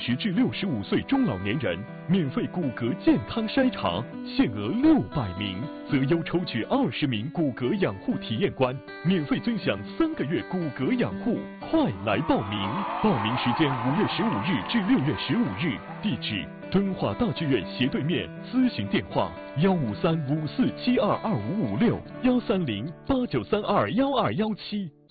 60至65岁中老年人免费骨骼健康筛查，限额600名，择优抽取20名骨骼养护体验官，免费尊享3个月骨骼养护，快来报名！报名时间5月15日至6月15日，地址敦化大剧院斜对面，咨询电话15354722556，13089321217。